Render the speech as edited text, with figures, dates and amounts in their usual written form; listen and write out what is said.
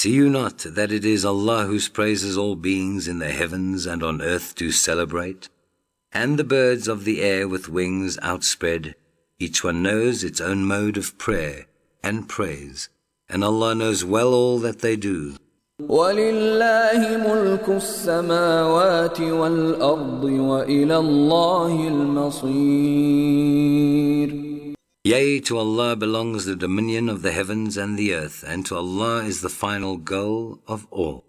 See you not that it is Allah whose praises all beings in the heavens and on earth do celebrate, and the birds of the air with wings outspread, each one knows its own mode of prayer and praise, and Allah knows well all that they do. وَلِلَّهِ مُلْكُ السَّمَاوَاتِ وَالْأَرْضِ وَإِلَى اللَّهِ الْمَصِيرُ. Yea, to Allah belongs the dominion of the heavens and the earth, and to Allah is the final goal of all.